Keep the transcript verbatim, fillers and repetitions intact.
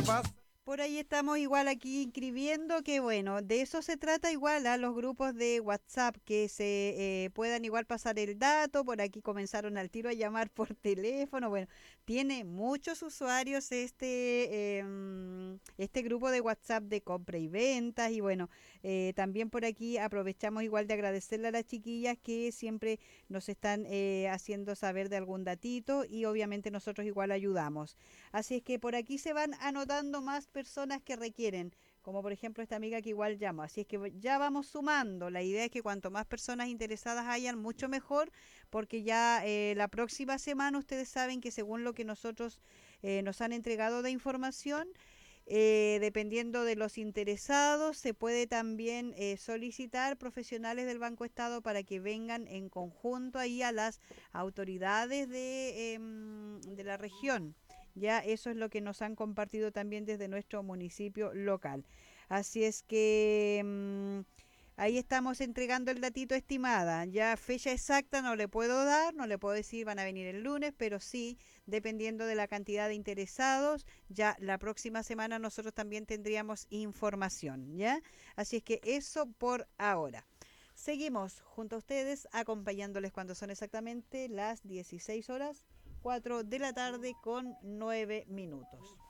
Por ahí estamos igual aquí inscribiendo, que bueno, de eso se trata igual a los grupos de WhatsApp, que se eh, puedan igual pasar el dato. Por aquí comenzaron al tiro a llamar por teléfono. Bueno, tiene muchos usuarios este, em, este grupo de WhatsApp de compra y ventas. Y bueno, eh, también por aquí aprovechamos igual de agradecerle a las chiquillas que siempre nos están eh, haciendo saber de algún datito, y obviamente nosotros igual ayudamos. Así es que por aquí se van anotando más personas que requieren, como por ejemplo esta amiga que igual llama. Así es que ya vamos sumando. La idea es que cuanto más personas interesadas hayan, mucho mejor, porque ya eh, la próxima semana ustedes saben que según lo que nosotros eh, nos han entregado de información, eh, dependiendo de los interesados, se puede también eh, solicitar profesionales del Banco Estado para que vengan en conjunto ahí a las autoridades de, eh, de la región. Ya eso es lo que nos han compartido también desde nuestro municipio local. Así es que mmm, ahí estamos entregando el datito estimada. Ya fecha exacta no le puedo dar, no le puedo decir van a venir el lunes, pero sí, dependiendo de la cantidad de interesados, ya la próxima semana nosotros también tendríamos información, ¿ya? Así es que eso por ahora. Seguimos junto a ustedes acompañándoles cuando son exactamente las dieciséis horas cuatro de la tarde con nueve minutos.